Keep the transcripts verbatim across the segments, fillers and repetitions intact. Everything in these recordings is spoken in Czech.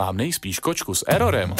mám nejspíš kočku s errorem.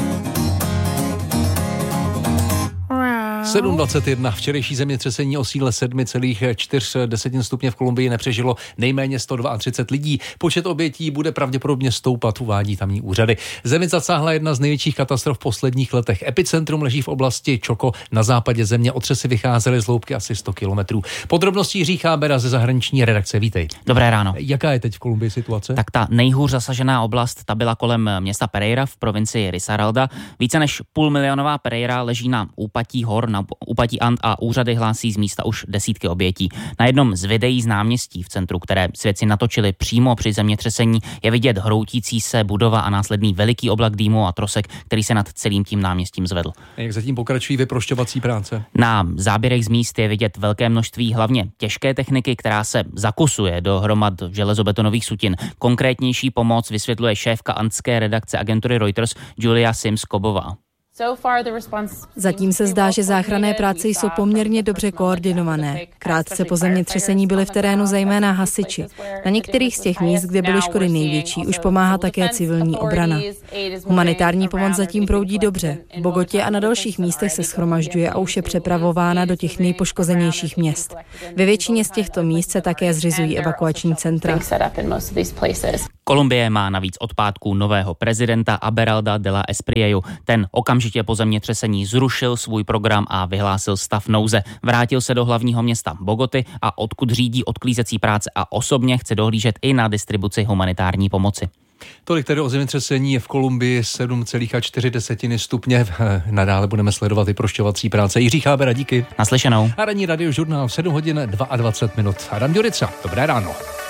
sedm dvacet jedna. Včerejší zemětřesení o síle sedm celá čtyři stupně v Kolumbii nepřežilo nejméně sto třicet dva lidí. Počet obětí bude pravděpodobně stoupat, uvádí tamní úřady. Zemi zasáhla jedna z největších katastrof v posledních letech. Epicentrum leží v oblasti Choco na západě země. Otřesy vycházely z hloubky asi sto kilometrů. Podrobnosti Jiří Chábera ze zahraniční redakce. Vítej. Dobré ráno. Jaká je teď v Kolumbii situace? Tak ta nejhůř zasažená oblast, ta byla kolem města Pereira v provincii Risaralda. Více než půlmilionová Pereira leží na úpatí hor, na úpatí And a úřady hlásí z místa už desítky obětí. Na jednom z videí z náměstí v centru, které svědci natočili přímo při zemětřesení, je vidět hroutící se budova a následný veliký oblak dýmu a trosek, který se nad celým tím náměstím zvedl. Jak zatím pokračují vyprošťovací práce? Na záběrech z míst je vidět velké množství hlavně těžké techniky, která se zakusuje do hromad železobetonových sutin. Konkrétnější pomoc vysvětluje šéfka andské redakce agentury Reuters Julia Sims-Kobová. Zatím se zdá, že záchranné práce jsou poměrně dobře koordinované. Krátce po zemětřesení byli v terénu zejména hasiči. Na některých z těch míst, kde byly škody největší, už pomáhá také civilní obrana. Humanitární pomoc zatím proudí dobře. V Bogotě a na dalších místech se shromažďuje a už je přepravována do těch nejpoškozenějších měst. Ve většině z těchto míst se také zřizují evakuační centra. Kolumbie má navíc od pátku nového prezidenta Aberalda de la Espriellu. Ten okamžitě po zemětřesení zrušil svůj program a vyhlásil stav nouze. Vrátil se do hlavního města Bogoty a odkud řídí odklízecí práce a osobně chce dohlížet i na distribuci humanitární pomoci. Tolik tedy o zemětřesení v Kolumbii sedm celá čtyři stupně. Nadále budeme sledovat vyprošťovací práce. Jiří Chábera, díky. Naslyšenou. A ranní radiožurnál v sedm hodin dvacet dva minut. Adam Ďurica, dobré ráno.